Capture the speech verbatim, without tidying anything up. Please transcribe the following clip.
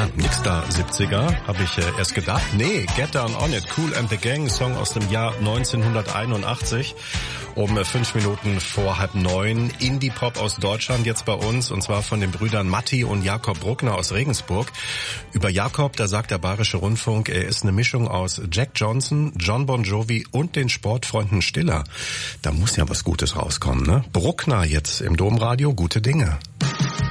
Ja, nix da siebziger, habe ich äh, erst gedacht. Nee, Get Down On It, Kool and the Gang, Song aus dem Jahr neunzehnhunderteinundachtzig. Um äh, fünf Minuten vor halb neun. Indie-Pop aus Deutschland jetzt bei uns, und zwar von den Brüdern Matti und Jakob Bruckner aus Regensburg. Über Jakob, da sagt der Bayerische Rundfunk, er ist eine Mischung aus Jack Johnson, John Bon Jovi und den Sportfreunden Stiller. Da muss ja was Gutes rauskommen, ne? Bruckner jetzt im Domradio, gute Dinge.